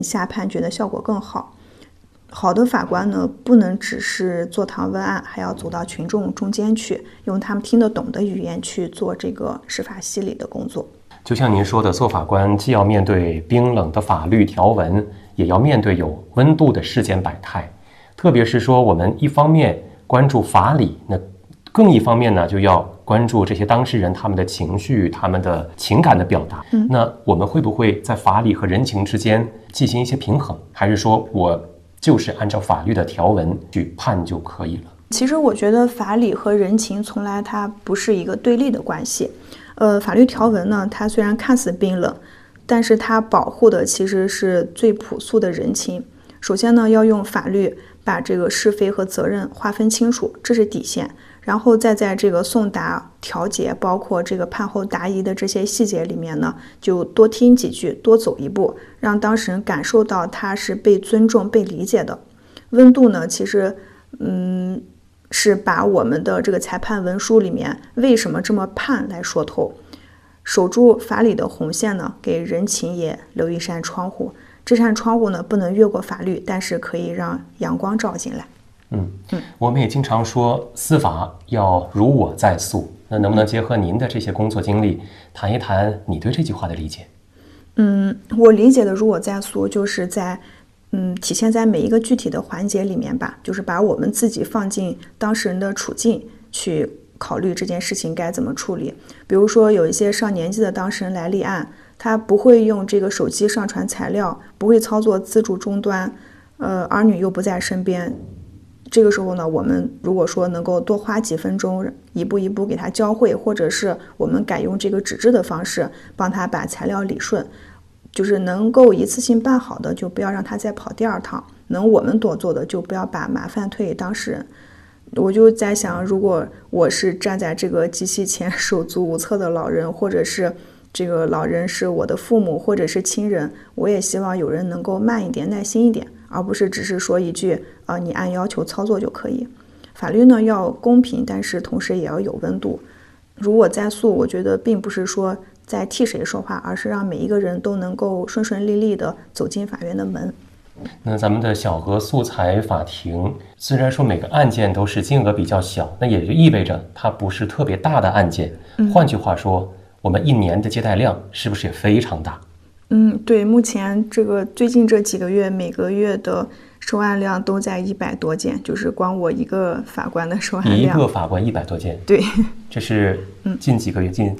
下判决的效果更好。好的法官呢，不能只是坐堂问案，还要走到群众中间去，用他们听得懂的语言去做这个司法析理的工作。 就像您说的，做法官既要面对冰冷的法律条文，也要面对有温度的世间百态。特别是说，我们一方面关注法理，那更一方面呢，就要关注这些当事人他们的情绪、他们的情感的表达。那我们会不会在法理和人情之间进行一些平衡？还是说我就是按照法律的条文去判就可以了？ 其实我觉得法理和人情从来它不是一个对立的关系。法律条文呢，它虽然看似冰冷，但是它保护的其实是最朴素的人情。首先呢，要用法律把这个是非和责任划分清楚，这是底线。然后再在这个送达、调解，包括这个判后答疑的这些细节里面呢，就多听几句，多走一步，让当事人感受到他是被尊重、被理解的。温度呢，其实是把我们的这个裁判文书里面为什么这么判来说透。守住法理的红线呢，给人情也留一扇窗户。这扇窗户呢，不能越过法律，但是可以让阳光照进来。 我们也经常说司法要如我在诉，那能不能结合您的这些工作经历，谈一谈你对这句话的理解？ 我理解的如我在诉，就是在体现在每一个具体的环节里面吧，就是把我们自己放进当事人的处境去考虑这件事情该怎么处理。比如说有一些上年纪的当事人来立案，他不会用这个手机上传材料，不会操作自助终端，儿女又不在身边。这个时候呢，我们如果说能够多花几分钟，一步一步给他教会，或者是我们改用这个纸质的方式，帮他把材料理顺，就是能够一次性办好的，就不要让他再跑第二趟。能我们多做的，就不要把麻烦推给当事人。我就在想，如果我是站在这个机器前手足无措的老人，或者是这个老人是我的父母或者是亲人，我也希望有人能够慢一点、耐心一点，而不是只是说一句你按要求操作就可以。法律呢要公平，但是同时也要有温度。如我在诉，我觉得并不是说在替谁说话，而是让每一个人都能够顺顺利利地走进法院的门。 那咱们的小额素材法庭，虽然说每个案件都是金额比较小，那也就意味着它不是特别大的案件。换句话说，我们一年的接待量是不是也非常大？ 对，目前最近这几个月，每个月的收案量都在100多件，就是光我一个法官的收案量。 一个法官100多件？ 对， 这是近几个月，近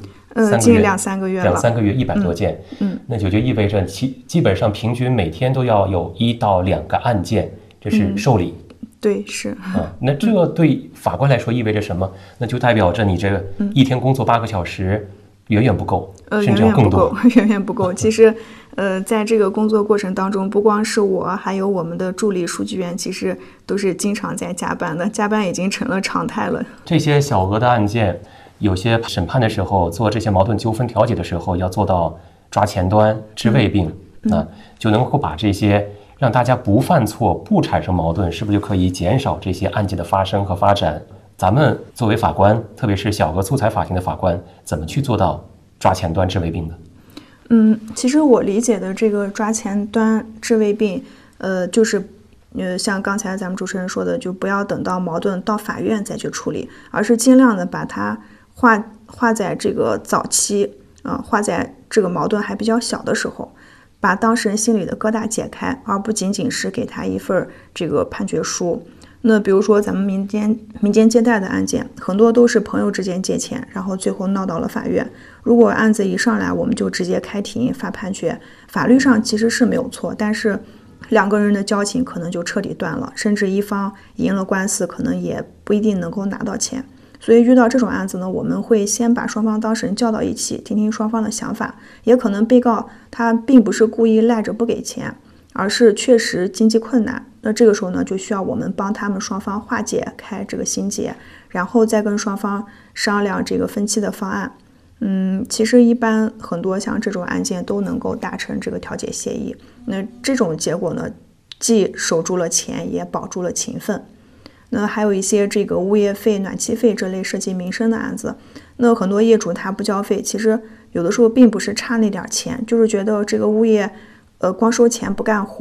2、3个月了 ，2、3个月100多件。那就意味着基本上平均每天都要有1到2个案件，这是受理。 对，是。 那这对法官来说意味着什么？那就代表着你这个一天工作8个小时。远远不够，甚至要更多。 远远不够。其实，在这个工作过程当中，不光是我，还有我们的助理书记员，其实都是经常在加班的，加班已经成了常态了。 这些小额的案件，有些审判的时候，做这些矛盾纠纷调解的时候，要做到抓前端、治未病，就能够把这些让大家不犯错、不产生矛盾，是不是就可以减少这些案件的发生和发展？咱们作为法官，特别是小额素材法庭的法官，怎么去做到抓前端治未病的？ 其实我理解的这个抓前端治未病，就是像刚才咱们主持人说的，就不要等到矛盾到法院再去处理，而是尽量的把它画在这个早期，画在这个矛盾还比较小的时候，把当事人心里的疙瘩解开，而不仅仅是给他一份这个判决书。那比如说咱们民间借贷的案件，很多都是朋友之间借钱，然后最后闹到了法院。如果案子一上来我们就直接开庭发判决，法律上其实是没有错，但是2个人的交情可能就彻底断了，甚至一方赢了官司，可能也不一定能够拿到钱。所以遇到这种案子呢，我们会先把双方当事人叫到一起，听听双方的想法。也可能被告他并不是故意赖着不给钱，而是确实经济困难，那这个时候呢，就需要我们帮他们双方化解开这个心结，然后再跟双方商量这个分期的方案。其实一般很多像这种案件都能够达成这个调解协议。那这种结果呢，既守住了钱，也保住了情分。那还有一些这个物业费、暖气费这类涉及民生的案子，那很多业主他不交费，其实有的时候并不是差那点钱，就是觉得这个物业光收钱不干活。